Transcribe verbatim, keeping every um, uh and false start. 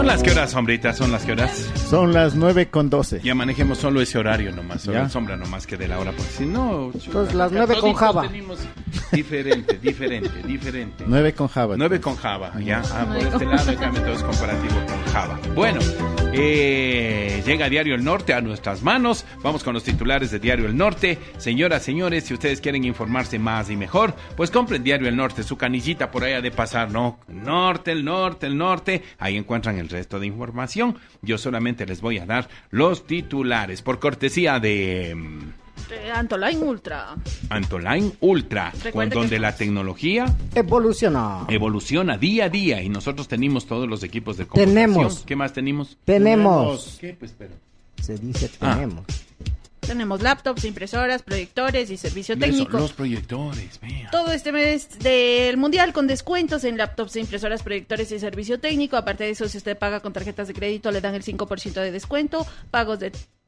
Son las que horas, hombrita, son las que horas. Son las nueve con doce. Ya manejemos solo ese horario nomás, solo ¿Ya? sombra nomás que de la hora, porque si no... Entonces, las nueve con Java. Tenemos diferente, diferente, diferente. Nueve con Java. Nueve con Java, ya. Ah, por este lado, acá método es comparativo con Java. Bueno, eh, llega Diario El Norte a nuestras manos. Vamos con los titulares de Diario El Norte. Señoras, señores, si ustedes quieren informarse más y mejor, pues compren Diario El Norte, su canillita por ahí ha de pasar, ¿no? Norte, el norte, el norte. Ahí encuentran el resto de información. Yo solamente les voy a dar los titulares por cortesía de... Eh, Antoline Ultra. Antoline Ultra, con donde la tecnología evoluciona. Evoluciona día a día y nosotros tenemos todos los equipos de computación. Tenemos. ¿Qué más tenemos? Tenemos. ¿Qué? Pues, pero... Se dice Ah. tenemos. Tenemos laptops, impresoras, proyectores y servicio técnico. Los proyectores, vea. Todo este mes del Mundial con descuentos en laptops, impresoras, proyectores y servicio técnico. Aparte de eso, si usted paga con tarjetas de crédito, le dan el cinco por ciento de descuento. Pagos de